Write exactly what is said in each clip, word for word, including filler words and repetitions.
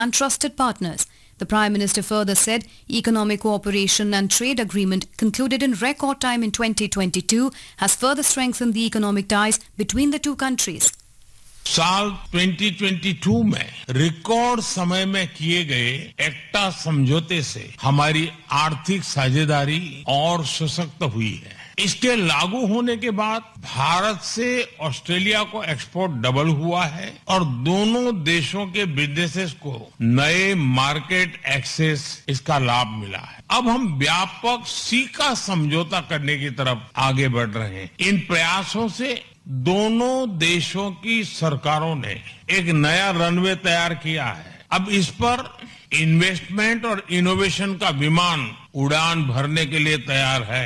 and trusted partners. The Prime Minister further said economic cooperation and trade agreement concluded in record time in twenty twenty-two has further strengthened the economic ties between the two countries. साल दो हज़ार बाईस में record समय में किए गए एक्टा समझौते से हमारी आर्थिक साझेदारी और सशक्त हुई है। इसके लागू होने के बाद भारत से ऑस्ट्रेलिया को एक्सपोर्ट डबल हुआ है और दोनों देशों के बिजनेसेस को नए मार्केट एक्सेस इसका लाभ मिला है। अब हम व्यापक सीका समझौता करने की तरफ आगे बढ़ रहे हैं। इन प्रयासों से दोनों देशों की सरकारों ने एक नया रनवे तैयार किया है। अब इस पर इन्वेस्टमेंट और इनोवेशन का विमान उड़ान भरने के लिए तैयार है।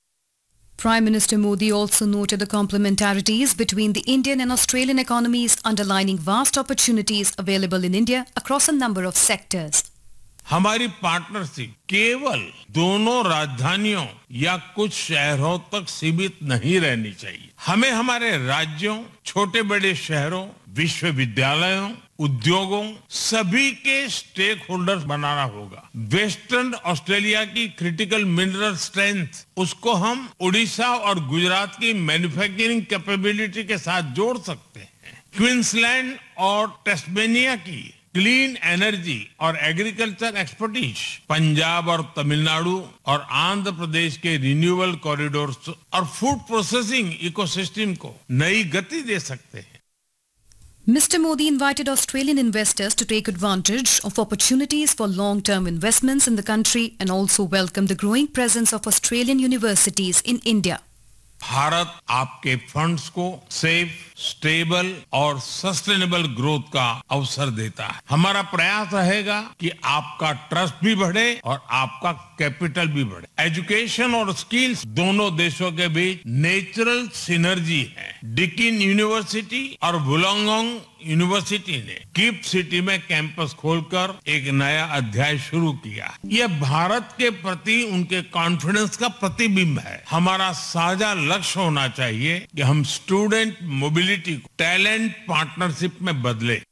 Prime Minister Modi also noted the complementarities between the Indian and Australian economies, underlining vast opportunities available in India across a number of sectors. हमारी पार्टनरशिप केवल दोनों राजधानियों या कुछ शहरों तक सीमित नहीं रहनी चाहिए। हमें हमारे राज्यों, छोटे बड़े शहरों, विश्वविद्यालयों, उद्योगों, सभी के स्टेक होल्डर्स बनाना होगा। वेस्टर्न ऑस्ट्रेलिया की क्रिटिकल मिनरल स्ट्रेंथ, उसको हम उड़ीसा और गुजरात की मैन्युफैक्चरिंग कैपेबिलिटी के साथ जोड़ सकते हैं। क्वींसलैंड और टेस्मेनिया की क्लीन एनर्जी और एग्रीकल्चर एक्सपर्टीज, पंजाब और तमिलनाडु और आंध्र प्रदेश के रिन्यूएबल कॉरिडोर्स और फूड प्रोसेसिंग इकोसिस्टम को नई गति दे सकते हैं। Mister Modi invited Australian investors to take advantage of opportunities for long-term investments in the country and also welcomed the growing presence of Australian universities in India. Bharat आपके funds को safe, stable और sustainable growth का अवसर देता है। हमारा प्रयास रहेगा कि आपका ट्रस्ट भी बढ़े और आपका कैपिटल भी बढ़े। एजुकेशन और स्किल्स दोनों देशों के बीच नेचुरल सिनर्जी है। डिकिन यूनिवर्सिटी और वुलंगडोंग यूनिवर्सिटी ने कीप सिटी में कैंपस खोलकर एक नया अध्याय शुरू किया। यह भारत के प्रति उनके कॉन्फिडेंस का प्रतिबिंब है। हमारा साझा लक्ष्य होना चाहिए कि हम स्टूडेंट मोबिलिटी को टैलेंट पार्टनरशिप में बदले।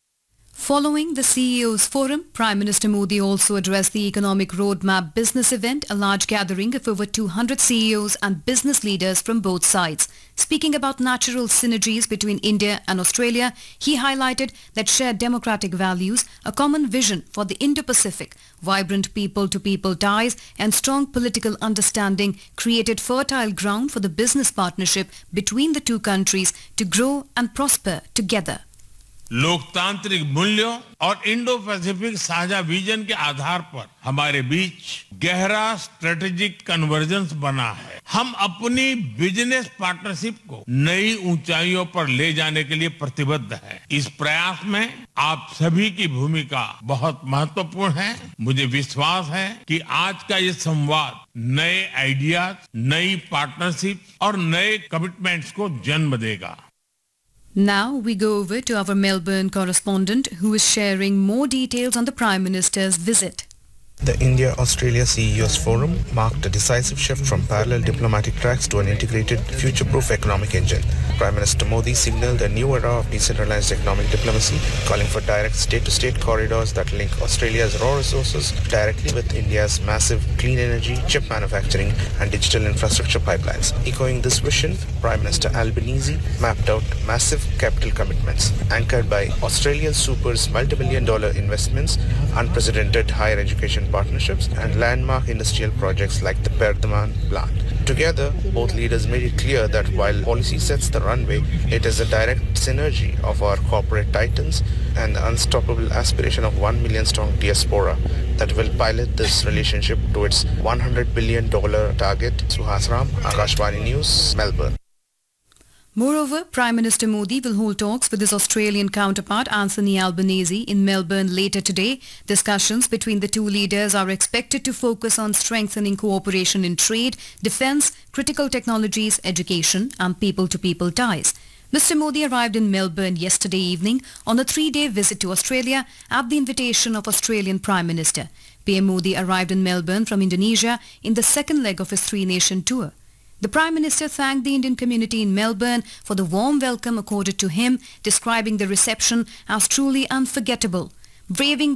Following the C E O's forum, Prime Minister Modi also addressed the Economic Roadmap business event, a large gathering of over two hundred C E Os and business leaders from both sides. Speaking about natural synergies between India and Australia, he highlighted that shared democratic values, a common vision for the Indo-Pacific, vibrant people-to-people ties and strong political understanding created fertile ground for the business partnership between the two countries to grow and prosper together. लोकतांत्रिक मूल्यों और Indo Pacific साझा vision के आधार पर हमारे बीच गहरा strategic convergence बना है। हम अपनी बिजनेस पार्टनरशिप को नई ऊंचाइयों पर ले जाने के लिए प्रतिबद्ध है। इस प्रयास में आप सभी की भूमिका बहुत महत्वपूर्ण है। मुझे विश्वास है कि आज का ये संवाद नए आइडियाज, नई पार्टनरशिप और नए कमिटमेंट्स को जन्म देगा। Now we go over to our Melbourne correspondent who is sharing more details on the Prime Minister's visit. The India-Australia C E Os Forum marked a decisive shift from parallel diplomatic tracks to an integrated, future-proof economic engine. Prime Minister Modi signalled a new era of decentralized economic diplomacy, calling for direct state-to-state corridors that link Australia's raw resources directly with India's massive clean energy, chip manufacturing and digital infrastructure pipelines. Echoing this vision, Prime Minister Albanese mapped out massive capital commitments, anchored by Australian Super's multi-billion dollar investments, unprecedented higher education partnerships and landmark industrial projects like the Perdaman plant. Together, both leaders made it clear that while policy sets the runway, it is a direct synergy of our corporate titans and the unstoppable aspiration of one million strong diaspora that will pilot this relationship to its one hundred billion dollars target. Suhas Ram, Akashvani News, Melbourne. Moreover, Prime Minister Modi will hold talks with his Australian counterpart Anthony Albanese in Melbourne later today. Discussions between the two leaders are expected to focus on strengthening cooperation in trade, defence, critical technologies, education and people-to-people ties. Mister Modi arrived in Melbourne yesterday evening on a three-day visit to Australia at the invitation of Australian Prime Minister. P M Modi arrived in Melbourne from Indonesia in the second leg of his three-nation tour. The Prime Minister thanked the Indian community in Melbourne for the warm welcome accorded to him, describing the reception as truly unforgettable. braving